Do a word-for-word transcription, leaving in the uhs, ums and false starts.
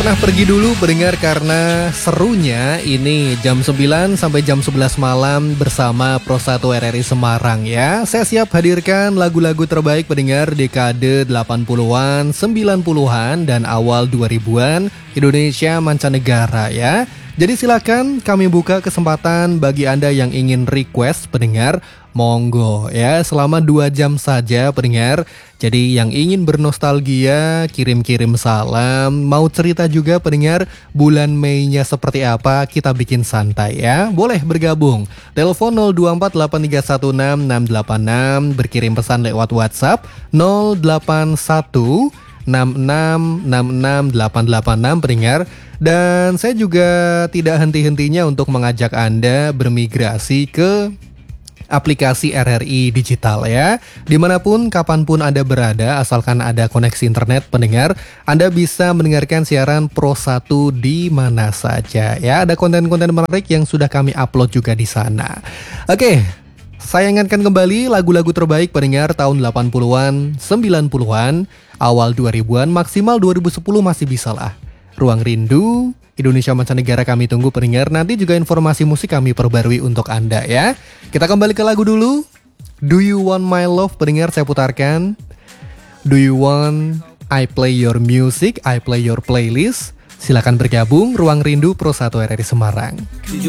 Pernah pergi dulu pendengar karena serunya ini jam sembilan sampai jam sebelas malam bersama Pro satu R R I Semarang ya. Saya siap hadirkan lagu-lagu terbaik pendengar dekade delapan puluhan, sembilan puluhan dan awal dua ribuan Indonesia mancanegara ya. Jadi silakan kami buka kesempatan bagi Anda yang ingin request pendengar, monggo ya, selama dua jam saja pendengar. Jadi yang ingin bernostalgia, kirim-kirim salam, mau cerita juga pendengar bulan Mei-nya seperti apa, kita bikin santai ya. Boleh bergabung. Telepon nol dua empat delapan tiga satu enam enam delapan enam, berkirim pesan lewat WhatsApp nol delapan satu enam enam enam enam delapan delapan enam pendengar. Dan saya juga tidak henti-hentinya untuk mengajak Anda bermigrasi ke aplikasi R R I Digital ya. Dimanapun, kapanpun Anda berada, asalkan ada koneksi internet pendengar, Anda bisa mendengarkan siaran Pro satu di mana saja ya. Ada konten-konten menarik yang sudah kami upload juga di sana. Oke, saya ingatkan kembali lagu-lagu terbaik pendengar tahun delapan puluhan, sembilan puluhan, awal dua ribuan, maksimal dua ribu sepuluh masih bisa lah. Ruang Rindu, Indonesia Mancanegara kami tunggu pendengar. Nanti juga informasi musik kami perbarui untuk Anda ya. Kita kembali ke lagu dulu. Do You Want My Love pendengar, saya putarkan. Do you want I play your music, I play your playlist. Silakan bergabung Ruang Rindu Pro satu R R I Semarang. tujuh